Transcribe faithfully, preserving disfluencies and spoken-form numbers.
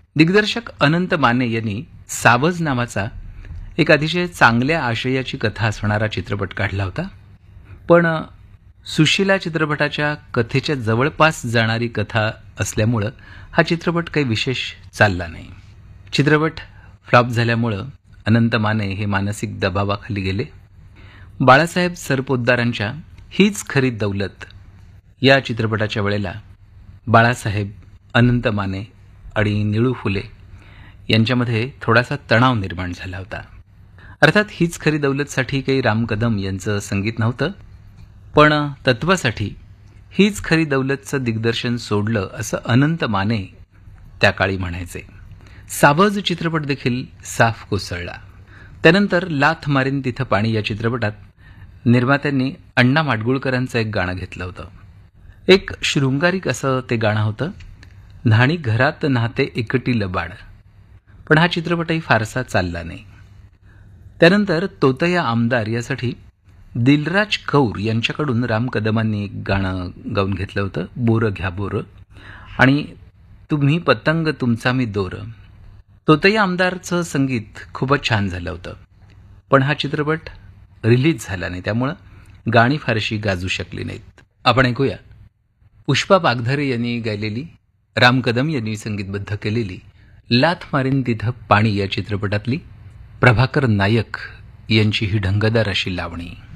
दिग्दर्शक अनंत माने यांनी सावज नावाचा एक अतिशय चांगल्या आशयाची कथा असणारा चित्रपट काढला होता. पण सुशिला चित्रपटाच्या कथेच्या जवळपास जाणारी कथा असल्यामुळं हा चित्रपट काही विशेष चालला नाही. चित्रपट फ्लॉप झाल्यामुळं अनंत माने हे मानसिक दबावाखाली गेले. बाळासाहेब सरपोतदारांच्या हीच खरी दौलत या चित्रपटाच्या वेळेला बाळासाहेब, अनंत माने आणि निळू फुले यांच्यामध्ये थोडासा तणाव निर्माण झाला होता. अर्थात हीच खरी दौलतसाठी काही राम कदम यांचं संगीत नव्हतं, पण तत्वासाठी हीच खरी दौलतचं दिग्दर्शन सोडलं असं अनंत माने त्या काळी म्हणायचे. सावज चित्रपट देखील साफ कोसळला. त्यानंतर लाथ मारीन तिथं पाणी या चित्रपटात निर्मात्यांनी अण्णा माडगुळकरांचं एक गाणं घेतलं होतं. एक शृंगारिक असं ते गाणं होतं, न्हाणी घरात नाहते एकटी लबाड. पण हा चित्रपटही फारसा चालला नाही. त्यानंतर तोतया आमदार यासाठी दिलराज कौर यांच्याकडून राम कदमांनी एक गाणं गाऊन घेतलं होतं, बोरं घ्या बोरं, आणि तुम्ही पतंग तुमचा मी दोर. तोतया आमदारचं संगीत खूपच छान झालं होतं, पण हा चित्रपट रिलीज झाला नाही, त्यामुळं गाणी फारशी गाजू शकली नाहीत. आपण ऐकूया पुष्पा वाघधारे यांनी गायलेली, राम कदम यांनी संगीतबद्ध केलेली लाथ मारीन तिथं पाणी या चित्रपटातली प्रभाकर नायक यांची ही ढंगदार अशी लावणी.